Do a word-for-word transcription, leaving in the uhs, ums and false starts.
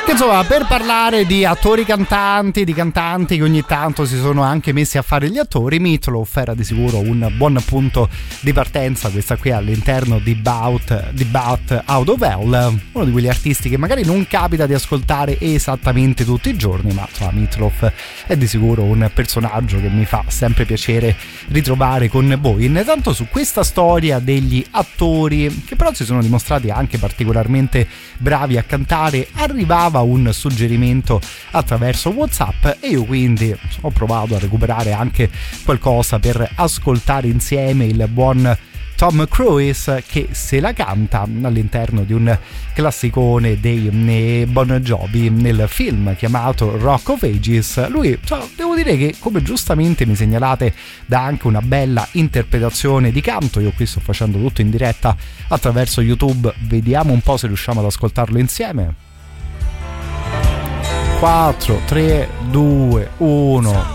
Che insomma, per parlare di attori cantanti, di cantanti che ogni tanto si sono anche messi a fare gli attori, Meat Loaf era di sicuro un buon punto di partenza, questa qui all'interno di Bout, di Bout Out of Hell, uno di quegli artisti che magari non capita di ascoltare esattamente tutti i giorni, ma insomma Meat Loaf è di sicuro un personaggio che mi fa sempre piacere ritrovare con voi. Intanto su questa storia degli attori che però si sono dimostrati anche particolarmente bravi a cantare, arrivava un suggerimento attraverso WhatsApp e io quindi ho provato a recuperare anche qualcosa per ascoltare insieme il buon Tom Cruise che se la canta all'interno di un classicone dei Bon Jovi nel film chiamato Rock of Ages. Lui, cioè, devo dire che, come giustamente mi segnalate, dà anche una bella interpretazione di canto. Io qui sto facendo tutto in diretta attraverso YouTube, vediamo un po' se riusciamo ad ascoltarlo insieme. quattro, tre, due, uno